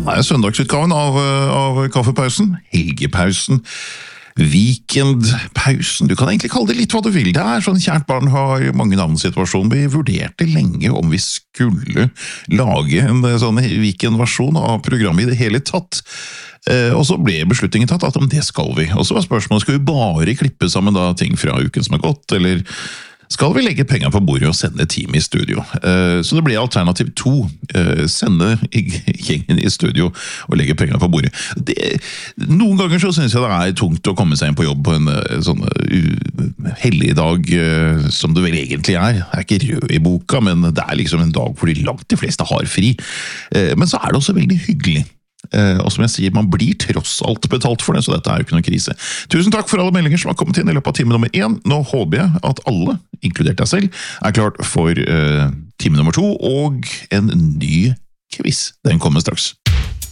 Denne er søndagsutgaven av kaffepausen, helgepausen, weekendpausen. Du kan egentlig kalle det litt hva du vil. Det er sånn kjært barn har mange navnsituasjoner. Vi vurderte lenge om vi skulle lage en sånn weekendversjon av programmet i det hele tatt. Og så ble beslutningen tatt at om det skal vi. Og så var spørsmålet, skal vi bare klippe sammen da ting fra uken som har gått, eller skal vi legge penger på bordet og sende team i studio? Så det ble alternativ 2. Sende gjengen i studio og legge penger på bordet. Noen ganger så synes jeg det er tungt å komme seg inn på jobb på en sånn hellig dag som det vel egentlig er. Det er ikke rød i boka, men det er liksom en dag hvor langt de fleste har fri. Men så er det også veldig hyggelig. Og som jeg sier, man blir tross alt betalt for det, så dette er jo ikke noen krise. Tusen takk for alle meldinger som har kommet inn i løpet av time nummer 1. Nå håper jeg at alle, inkludert deg selv, er klart for time nummer 2 og en ny quiz. Den kommer straks.